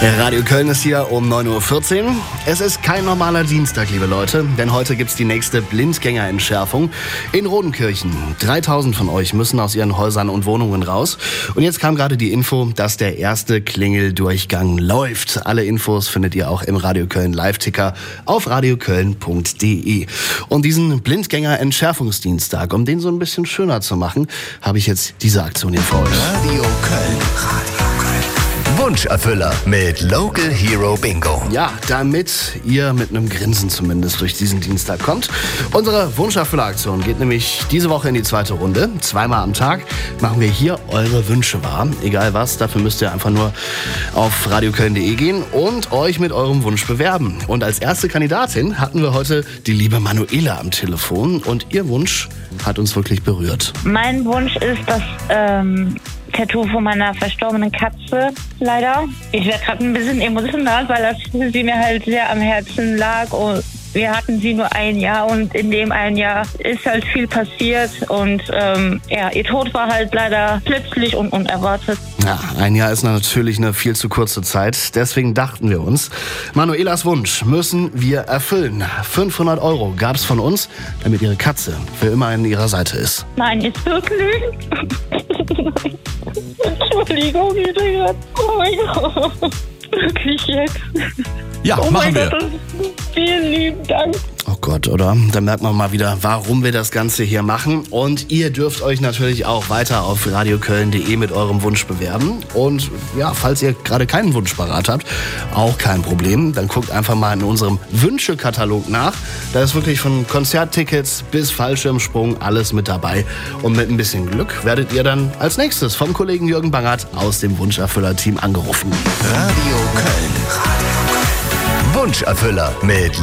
Radio Köln ist hier um 9.14 Uhr. Es ist kein normaler Dienstag, liebe Leute, denn heute gibt's die nächste Blindgängerentschärfung in Rodenkirchen. 3000 von euch müssen aus ihren Häusern und Wohnungen raus. Und jetzt kam gerade die Info, dass der erste Klingeldurchgang läuft. Alle Infos findet ihr auch im Radio Köln Live-Ticker auf radioköln.de. Und diesen Blindgänger-Entschärfungsdienstag, um den so ein bisschen schöner zu machen, habe ich jetzt diese Aktion hier für euch. Radio Köln. Wunscherfüller mit Local Hero Bingo. Ja, damit ihr mit einem Grinsen zumindest durch diesen Dienstag kommt. Unsere Wunscherfüller-Aktion geht nämlich diese Woche in die zweite Runde. 2-mal am Tag machen wir hier eure Wünsche wahr. Egal was, dafür müsst ihr einfach nur auf radioköln.de gehen und euch mit eurem Wunsch bewerben. Und als erste Kandidatin hatten wir heute die liebe Manuela am Telefon. Und ihr Wunsch hat uns wirklich berührt. Mein Wunsch ist das Tattoo von meiner verstorbenen Katze, leider. Ich werde gerade ein bisschen emotional, weil sie mir halt sehr am Herzen lag. Und wir hatten sie nur ein Jahr und in dem einen Jahr ist halt viel passiert. Und ihr Tod war halt leider plötzlich und unerwartet. Ja, ein Jahr ist natürlich eine viel zu kurze Zeit. Deswegen dachten wir uns, Manuelas Wunsch müssen wir erfüllen. 500 € gab's von uns, damit ihre Katze für immer an ihrer Seite ist. Nein, ist wirklich. Entschuldigung, bitte. Oh mein Gott. Wirklich jetzt. Ja, oh machen wir. Gott, vielen lieben Dank. Oh Gott, oder? Da merkt man mal wieder, warum wir das Ganze hier machen. Und ihr dürft euch natürlich auch weiter auf radioköln.de mit eurem Wunsch bewerben. Und ja, falls ihr gerade keinen Wunsch parat habt, auch kein Problem. Dann guckt einfach mal in unserem Wünschekatalog nach. Da ist wirklich von Konzerttickets bis Fallschirmsprung alles mit dabei. Und mit ein bisschen Glück werdet ihr dann als nächstes vom Kollegen Jürgen Bangert aus dem Wunscherfüller-Team angerufen. Radio Köln. Wunscherfüller mit